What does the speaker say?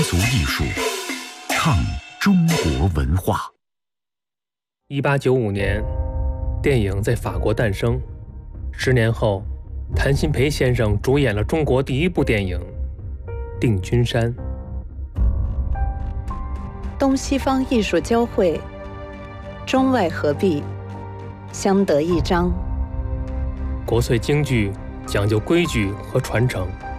族艺术，唱中国文化。 1895年，电影在法国诞生。10年后，谭鑫培先生主演了中国第一部电影《定军山》。 东西方艺术交汇，中外合璧，相得益彰。 国粹京剧讲究规矩和传承。